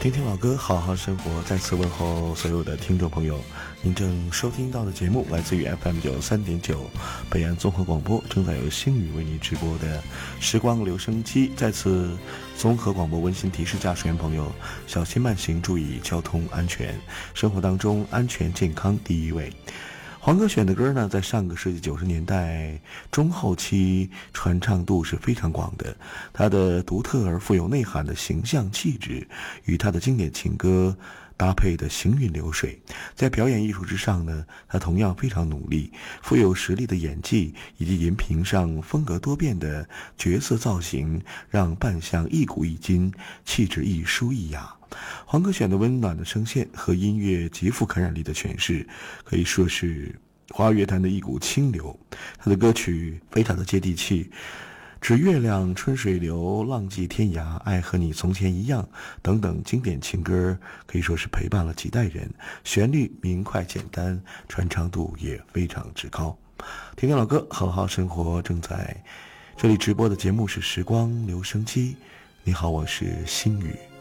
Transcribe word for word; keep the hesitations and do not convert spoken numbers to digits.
听听老歌，好好生活。再次问候所有的听众朋友，您正收听到的节目来自于 F M 九三点九北安综合广播，正在由星宇为您直播的时光留声机。再次综合广播温馨提示驾驶员朋友，小心慢行，注意交通安全，生活当中安全健康第一位。黄哥选的歌呢，在上个世纪九十年代中后期传唱度是非常广的，他的独特而富有内涵的形象气质与他的经典情歌搭配的行云流水，在表演艺术之上呢，他同样非常努力，富有实力的演技以及荧屏上风格多变的角色造型，让扮相一古一今，气质一舒一雅。黄哥选的温暖的声线和音乐极富感染力的诠释，可以说是华语乐坛的一股清流。他的歌曲非常的接地气，指月亮春水流，浪迹天涯，爱和你从前一样等等经典情歌，可以说是陪伴了几代人，旋律明快简单，传唱度也非常之高。听听老歌，好好生活，正在这里直播的节目是时光留声机。你好，我是星宇。